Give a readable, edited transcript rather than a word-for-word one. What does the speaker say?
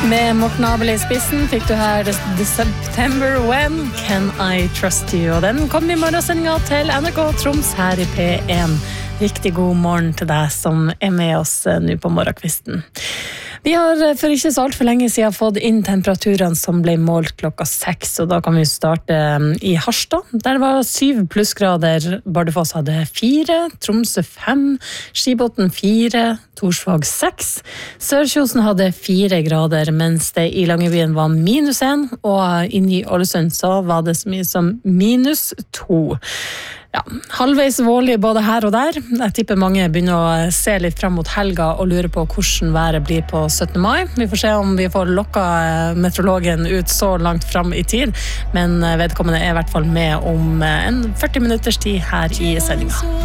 Med Morten Abel I spissen fikk du her The September When Can I Trust You? Og den kom I morgensendingen til NRK Troms her I P1. Riktig god morgen til deg som med oss nå på morgenkvisten. Vi har for ikke så alt for lenge siden fått inn temperaturene som ble målt klokka 6, og da kan vi starte I Harstad. Der var 7 plussgrader, Bardufoss hadde 4, Tromsø 5, Skibotn 4, Torsvåg 6, Sørkjosen hadde 4 grader, mens det I Langebyen var -1, og inne I Ålesund så var det så mye som -2. Ja, halvveis vårlig både her og der. Jeg tipper mange begynner å se litt frem mot helga og lurer på hvordan været blir på 17. mai. Vi får se om vi får lokka meteorologen ut så langt frem I tid, men vedkommende I hvert fall med om en 40 minutters tid her I sendingen.